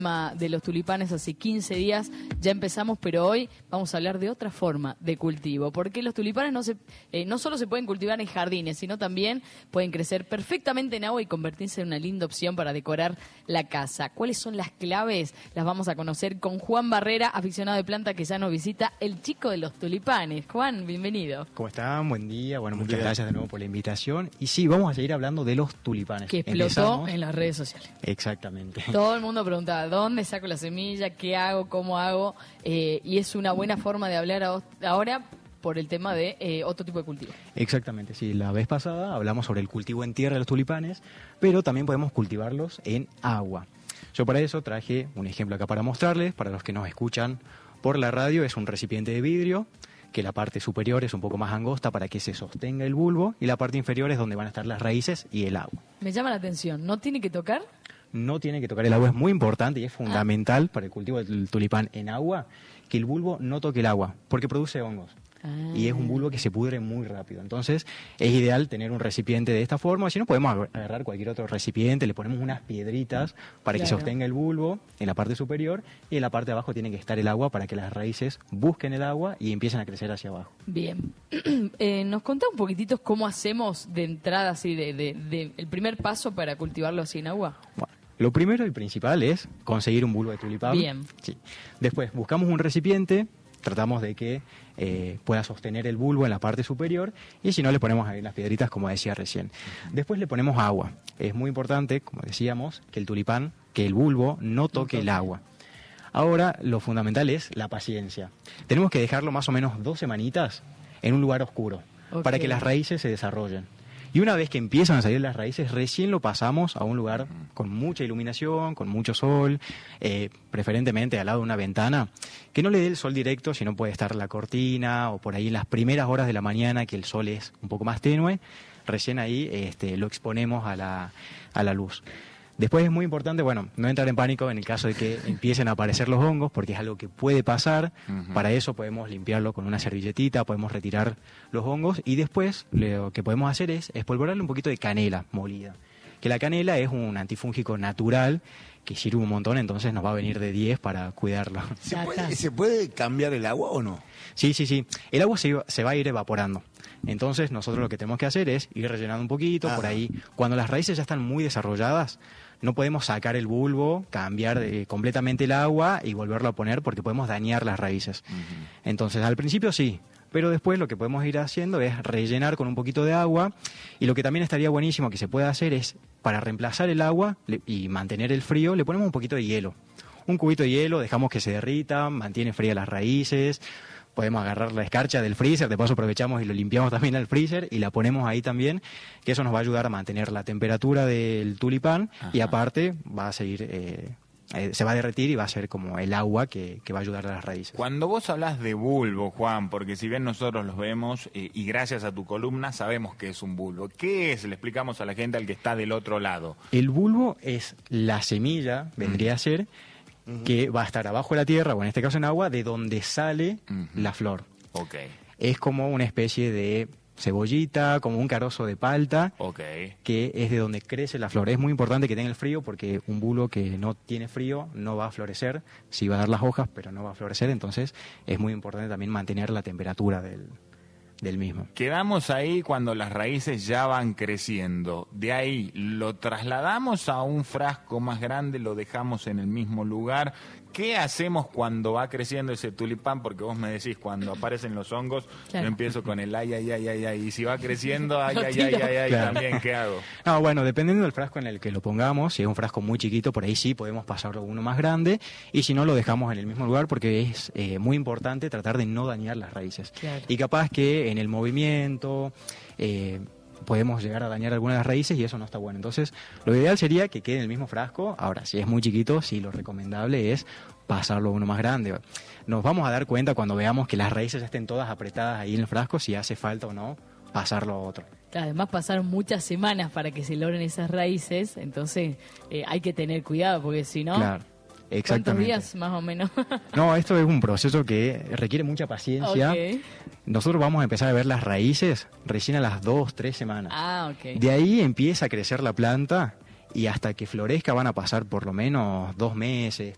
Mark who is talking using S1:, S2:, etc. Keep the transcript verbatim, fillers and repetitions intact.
S1: de los tulipanes hace quince días, ya empezamos, pero hoy vamos a hablar de otra forma de cultivo, porque los tulipanes no se eh, no solo se pueden cultivar en jardines, sino también pueden crecer perfectamente en agua y convertirse en una linda opción para decorar la casa. ¿Cuáles son las claves? Las vamos a conocer con Juan Barrera, aficionado de planta que ya nos visita, el chico de los tulipanes. Juan, bienvenido.
S2: ¿Cómo están? Buen día. Bueno, muchas gracias de nuevo por la invitación. Y sí, vamos a seguir hablando de los tulipanes.
S1: Que explotó Empezamos. en las redes sociales.
S2: Exactamente.
S1: Todo el mundo preguntaba, ¿dónde saco la semilla? ¿Qué hago? ¿Cómo hago? Eh, y es una buena forma de hablar a, ahora por el tema de eh, otro tipo de cultivo.
S2: Exactamente, sí. La vez pasada hablamos sobre el cultivo en tierra de los tulipanes, pero también podemos cultivarlos en agua. Yo para eso traje un ejemplo acá para mostrarles, para los que nos escuchan por la radio. Es un recipiente de vidrio, que la parte superior es un poco más angosta para que se sostenga el bulbo, y la parte inferior es donde van a estar las raíces y el agua.
S1: Me llama la atención, ¿no tiene que tocar?
S2: No tiene que tocar el agua, es muy importante y es fundamental ah. para el cultivo del tulipán en agua que el bulbo no toque el agua, porque produce hongos. Ah. Y es un bulbo que se pudre muy rápido. Entonces es ideal tener un recipiente de esta forma. Si no, podemos agarrar cualquier otro recipiente, le ponemos unas piedritas para claro. que sostenga el bulbo en la parte superior, y en la parte de abajo tiene que estar el agua para que las raíces busquen el agua y empiecen a crecer hacia abajo.
S1: Bien. eh, ¿Nos contás un poquitito cómo hacemos de entrada, así de, de, de el primer paso para cultivarlo así en agua?
S2: Bueno, lo primero y principal es conseguir un bulbo de tulipán.
S1: Bien.
S2: Sí. Después buscamos un recipiente, tratamos de que eh, pueda sostener el bulbo en la parte superior, y si no, le ponemos ahí las piedritas, como decía recién. Después le ponemos agua. Es muy importante, como decíamos, que el tulipán, que el bulbo no toque el agua. Ahora, lo fundamental es la paciencia. Tenemos que dejarlo más o menos dos semanitas en un lugar oscuro, okay, para que las raíces se desarrollen. Y una vez que empiezan a salir las raíces, recién lo pasamos a un lugar con mucha iluminación, con mucho sol, eh, preferentemente al lado de una ventana, que no le dé el sol directo, sino puede estar la cortina o por ahí en las primeras horas de la mañana, que el sol es un poco más tenue, recién ahí este, lo exponemos a la, a la luz. Después es muy importante, bueno, no entrar en pánico en el caso de que empiecen a aparecer los hongos, porque es algo que puede pasar. Uh-huh. Para eso podemos limpiarlo con una servilletita, podemos retirar los hongos, y después lo que podemos hacer es espolvorarle un poquito de canela molida. Que la canela es un antifúngico natural que sirve un montón, entonces nos va a venir de diez para cuidarlo.
S3: ¿Se puede, ¿se puede cambiar el agua o no?
S2: Sí, sí, sí. El agua se, se va a ir evaporando. Entonces nosotros lo que tenemos que hacer es ir rellenando un poquito. Ajá. Por ahí. Cuando las raíces ya están muy desarrolladas, no podemos sacar el bulbo, cambiar eh, completamente el agua y volverlo a poner, porque podemos dañar las raíces. Uh-huh. Entonces al principio sí, pero después lo que podemos ir haciendo es rellenar con un poquito de agua, y lo que también estaría buenísimo que se pueda hacer es, para reemplazar el agua le, y mantener el frío, le ponemos un poquito de hielo. Un cubito de hielo, dejamos que se derrita, mantiene frías las raíces. Podemos agarrar la escarcha del freezer, de paso aprovechamos y lo limpiamos también al freezer y la ponemos ahí también, que eso nos va a ayudar a mantener la temperatura del tulipán. Ajá. Y aparte va a seguir, eh, eh, se va a derretir y va a ser como el agua que, que va a ayudar a las raíces.
S4: Cuando vos hablas de bulbo, Juan, porque si bien nosotros los vemos eh, y gracias a tu columna sabemos que es un bulbo, ¿qué es? Le explicamos a la gente, al que está del otro lado.
S2: El bulbo es la semilla, vendría mm. a ser, que va a estar abajo de la tierra, o en este caso en agua, de donde sale uh-huh. la flor.
S4: Okay.
S2: Es como una especie de cebollita, como un carozo de palta,
S4: okay,
S2: que es de donde crece la flor. Es muy importante que tenga el frío, porque un bulbo que no tiene frío no va a florecer. Sí va a dar las hojas, pero no va a florecer. Entonces es muy importante también mantener la temperatura del, del mismo.
S4: Quedamos ahí cuando las raíces ya van creciendo. De ahí lo trasladamos a un frasco más grande, lo dejamos en el mismo lugar. ¿Qué hacemos cuando va creciendo ese tulipán? Porque vos me decís, cuando aparecen los hongos, claro, yo empiezo con el ay, ay, ay, ay, ay. Y si va creciendo, ay, ay, ay, ay, ay,
S2: claro,
S4: también, ¿qué hago?
S2: No, bueno, dependiendo del frasco en el que lo pongamos, si es un frasco muy chiquito, por ahí sí podemos pasarlo a uno más grande, y si no, lo dejamos en el mismo lugar, porque es eh, muy importante tratar de no dañar las raíces.
S1: Claro.
S2: Y capaz que en el movimiento eh, podemos llegar a dañar algunas de las raíces, y eso no está bueno. Entonces, lo ideal sería que quede en el mismo frasco. Ahora, si es muy chiquito, sí, lo recomendable es pasarlo a uno más grande. Nos vamos a dar cuenta cuando veamos que las raíces ya estén todas apretadas ahí en el frasco, si hace falta o no pasarlo a otro.
S1: Además pasaron muchas semanas para que se logren esas raíces, entonces eh, hay que tener cuidado, porque si no...
S2: Claro. Exactamente.
S1: ¿Cuántos días más o menos?
S2: No, esto es un proceso que requiere mucha paciencia.
S1: Okay.
S2: Nosotros vamos a empezar a ver las raíces recién a las dos, tres semanas.
S1: Ah, ok.
S2: De ahí empieza a crecer la planta, y hasta que florezca van a pasar por lo menos dos meses,